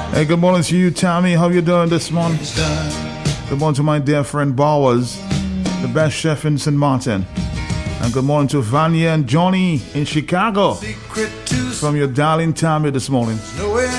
Hey, good morning to you, Tommy. How you doing this morning? Good morning to my dear friend Bowers, the best chef in St. Martin. And good morning to Vanya and Johnny in Chicago. From your darling Tommy this morning. No way